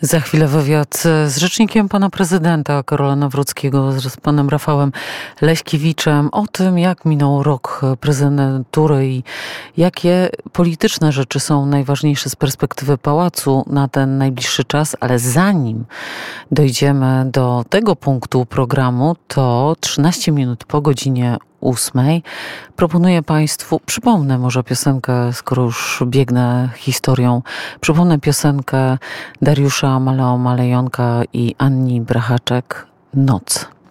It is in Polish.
Za chwilę wywiad z rzecznikiem pana prezydenta Karola Nawrockiego, z panem Rafałem Leśkiewiczem o tym, jak minął rok prezydentury i jakie polityczne rzeczy są najważniejsze z perspektywy pałacu na ten najbliższy czas. Ale zanim dojdziemy do tego punktu programu, to 13 minut po godzinie 8 proponuję państwu, przypomnę może piosenkę, skoro już biegnę historią, przypomnę piosenkę Dariusza Maleo Malejonka i Anni Brachaczek, Noc.